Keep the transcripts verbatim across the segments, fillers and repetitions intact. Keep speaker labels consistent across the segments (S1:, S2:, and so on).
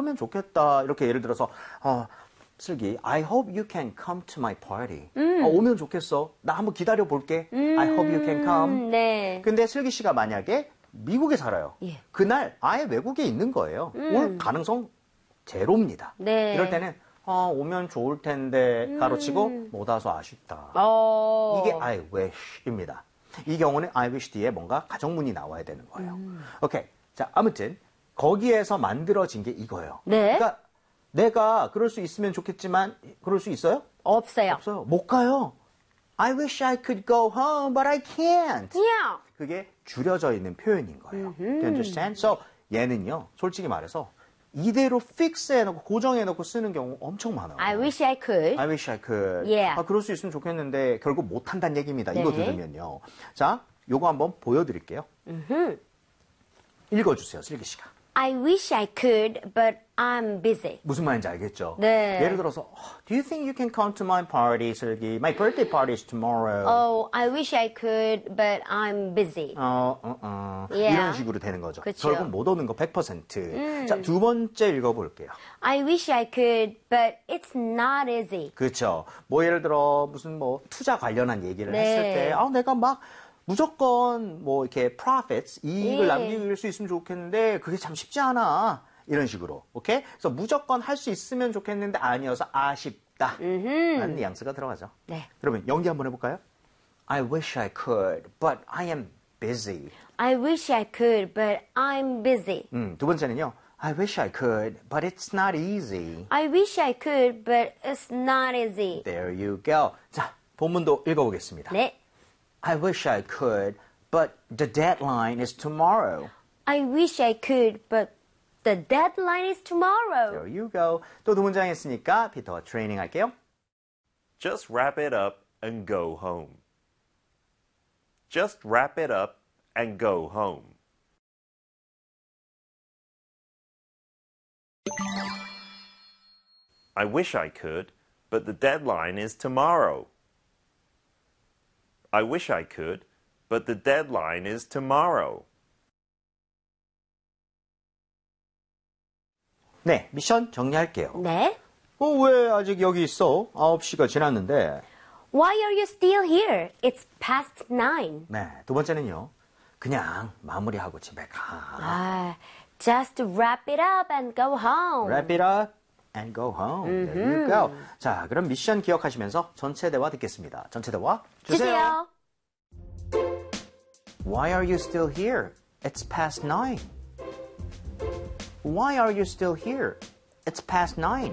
S1: 만나면 좋겠다. 이렇게 예를 들어서 어, 슬기, I hope you can come to my party.
S2: 음.
S1: 어, 오면 좋겠어. 나 한번 기다려 볼게.
S2: 음.
S1: I hope you can come.
S2: 네.
S1: 근데 슬기 씨가 만약에 미국에 살아요.
S2: 예.
S1: 그날 아예 외국에 있는 거예요.
S2: 음.
S1: 올 가능성 제로입니다.
S2: 네.
S1: 이럴 때는 아, 오면 좋을 텐데
S2: 음.
S1: 가로치고 못 와서 아쉽다.
S2: 어.
S1: 이게 I wish입니다. 이 경우는 I wish 뒤에 뭔가 가정문이 나와야 되는 거예요.
S2: 음.
S1: 오케이. 자, 아무튼 거기에서 만들어진 게 이거예요.
S2: 네.
S1: 그러니까 내가 그럴 수 있으면 좋겠지만 그럴 수 있어요?
S2: 없어요.
S1: 없어요. 못 가요. I wish I could go home, but I can't.
S2: Yeah.
S1: 그게 줄여져 있는 표현인 거예요. Do you understand? So 얘는요, 솔직히 말해서 이대로 fix 해놓고 고정해놓고 쓰는 경우 엄청 많아요.
S2: I wish I could.
S1: I wish I could.
S2: Yeah.
S1: 아, 그럴 수 있으면 좋겠는데 결국 못한다는 얘기입니다.
S2: 네.
S1: 이거 들으면요. 자, 요거 한번 보여드릴게요.
S2: 음흠.
S1: 읽어주세요, 슬기 씨가.
S2: I wish I could, but I'm busy.
S1: 무슨 말인지 알겠죠?
S2: 네.
S1: 예를 들어서 Do you think you can come to my party, 슬기? My birthday party is tomorrow.
S2: Oh, I wish I could, but I'm busy.
S1: 어, 어, 어.
S2: Yeah.
S1: 이런 식으로 되는 거죠.
S2: 그쵸.
S1: 결국 못 오는 거 백 퍼센트. 자, 두 번째 읽어볼게요.
S2: I wish I could, but it's not easy.
S1: 그렇죠. 뭐 예를 들어 무슨 뭐 투자 관련한 얘기를
S2: 네.
S1: 했을 때, 아, 내가 막 무조건 뭐 이렇게 profits 이익을
S2: 예.
S1: 남길 수 있으면 좋겠는데 그게 참 쉽지 않아. 이런 식으로, 오케이? 그래서 무조건 할 수 있으면 좋겠는데 아니어서 아쉽다. 라는 뉘앙스가 들어가죠.
S2: 네.
S1: 그러면 연기 한번 해볼까요? I wish I could, but I am busy.
S2: I wish I could, but I'm busy.
S1: 음, 두 번째는요. I wish I could, but it's not easy.
S2: I wish I could, but it's not easy.
S1: There you go. 자, 본문도 읽어보겠습니다.
S2: 네.
S1: I wish I could, but the deadline is tomorrow.
S2: I wish I could, but the deadline is tomorrow.
S1: There you go. 또 두 문장 했으니까 피터가 트레이닝 할게요.
S3: Just wrap it up and go home. Just wrap it up and go home. I wish I could, but the deadline is tomorrow. I wish I could, but the deadline is tomorrow.
S1: 네, 미션 정리할게요.
S2: 네.
S1: 어, 왜 아직 여기 있어? 아홉 시가 지났는데.
S2: Why are you still here? It's past nine.
S1: 네, 두 번째는요. 그냥 마무리하고 집에 가.
S2: Ah, just wrap it up and go home.
S1: Wrap it up and go home. There you go. 자, 그럼 미션 기억하시면서 전체 대화 듣겠습니다. 전체 대화 주세요.
S2: 주세요.
S1: Why are you still here? It's past nine. Why are you still here? It's past nine.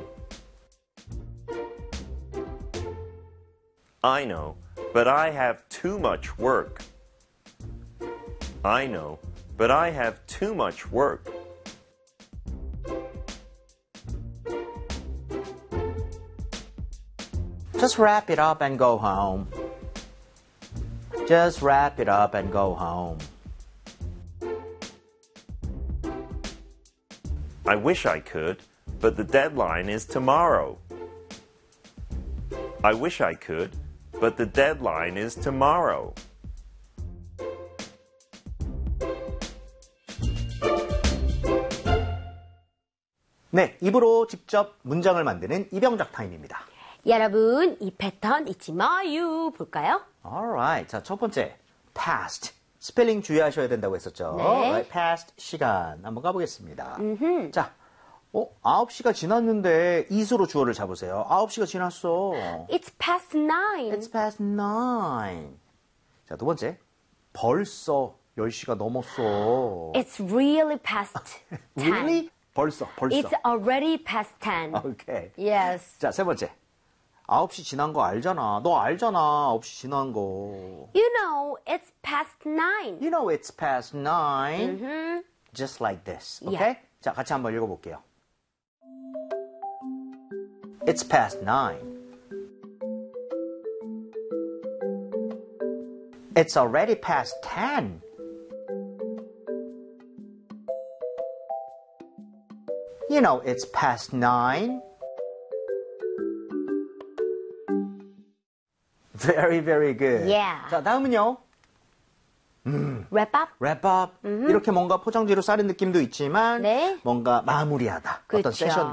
S3: I know, but I have too much work. I know, but I have too much work.
S1: Just wrap it up and go home. Just wrap it up and go home.
S3: I wish I could, but the deadline is tomorrow. I wish I could, but the deadline is tomorrow.
S1: 네, 입으로 직접 문장을 만드는 이병작 타임입니다.
S2: 여러분, 이 패턴 잊지 마요. 볼까요?
S1: Alright. 자, 첫 번째. past. 스펠링 주의하셔야 된다고 했었죠.
S2: 네.
S1: Right, past 시간. 한번 가보겠습니다. 자, 어, 아홉 시가 지났는데 이수로 주어를 잡으세요. 아홉 시가 지났어.
S2: It's past nine.
S1: It's past nine. 자, 두 번째. 벌써 열 시가 넘었어.
S2: It's really past ten.
S1: Really? 벌써, 벌써.
S2: It's already past ten.
S1: 오케이.
S2: Yes.
S1: 자, 세 번째. 아홉 시 지난 거 알잖아. 너 알잖아. 아홉 시 지난 거.
S2: You know, it's past nine.
S1: You know it's past nine. Just like this. Okay?
S2: Yeah.
S1: 자, 같이 한번 읽어볼게요. It's past nine. It's already past ten. You know it's past nine. Very, very good.
S2: Yeah.
S1: 자, 다음은요.
S2: Wrap up?
S1: wrap up. 이렇게 뭔가 포장지로 싸는 느낌도 있지만
S2: 네.
S1: 뭔가 마무리하다. 어떤
S2: 그쵸.
S1: 세션